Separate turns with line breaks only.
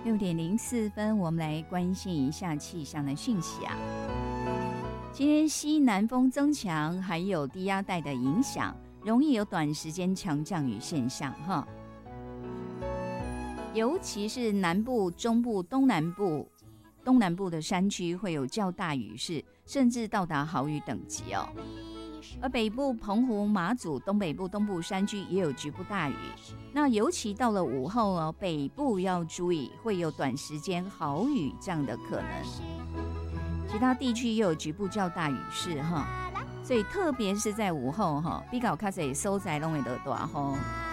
6:04，我们来关心一下气象的讯息啊。今天西南风增强，还有低压带的影响，容易有短时间强降雨现象哈。尤其是南部、中部、东南部的山区会有较大雨势，甚至到达豪雨等级哦。而北部、澎湖、马祖、东北部、东部山区也有局部大雨。那尤其到了午后哦，北部要注意会有短时间豪雨这样的可能。其他地区也有局部较大雨势哈，所以特别是在午后哈，比较较侪所在拢会落大雨。